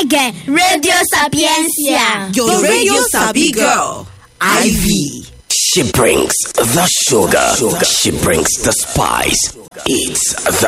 na-ege Radio Sapiensia. Your radio sabi girl, Ivy. She brings the sugar. She brings the spice. It's the